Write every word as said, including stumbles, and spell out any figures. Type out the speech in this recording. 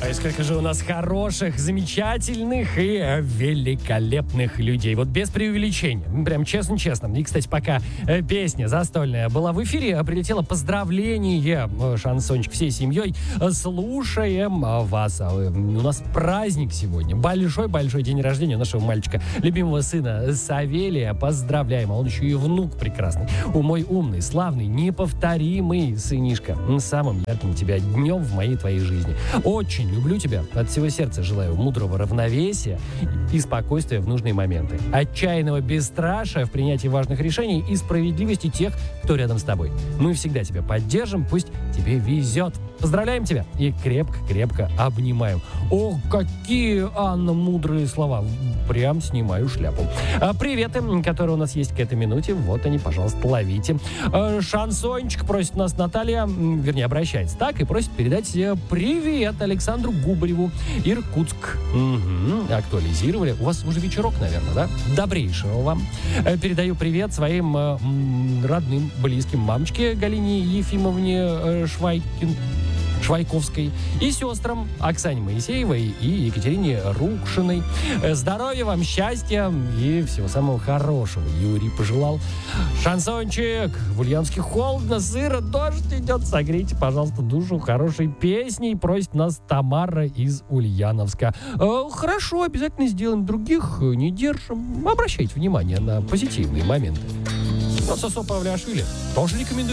А сколько же у нас хороших, замечательных и великолепных людей. Вот без преувеличения. Прям честно-честно. И, кстати, пока песня застольная была в эфире, прилетело поздравление, шансончик, всей семьей. Слушаем вас. У нас праздник сегодня. Большой-большой день рождения у нашего мальчика, любимого сына Савелия. Поздравляем. А он еще и внук прекрасный. У мой умный, славный, неповторимый сынишка. Самым ярким тебя днем в моей твоей жизни. Очень люблю тебя. От всего сердца желаю мудрого равновесия и спокойствия в нужные моменты. Отчаянного бесстрашия в принятии важных решений и справедливости тех, кто рядом с тобой. Мы всегда тебя поддержим, пусть тебе везет. Поздравляем тебя и крепко-крепко обнимаем. Ох, какие, Анна, мудрые слова. Прям снимаю шляпу. А приветы, которые у нас есть к этой минуте, вот они, пожалуйста, ловите. А, шансончик просит нас Наталья, вернее, обращается так, и просит передать привет Александру Губареву, Иркутск. Угу, актуализировали. У вас уже вечерок, наверное, да? Добрейшего вам. Передаю привет своим м, родным, близким мамочке Галине Ефимовне Швайкин. Швайковской и сестрам Оксане Моисеевой и Екатерине Рукшиной. Здоровья вам, счастья и всего самого хорошего. Юрий пожелал. Шансончик. В Ульяновске холодно, сыро, дождь идет. Согрейте, пожалуйста, душу хорошей песней. Просит нас Тамара из Ульяновска. Хорошо, обязательно сделаем. Других не держим. Обращайте внимание на позитивные моменты. Сосо Павлиашвили тоже рекомендую.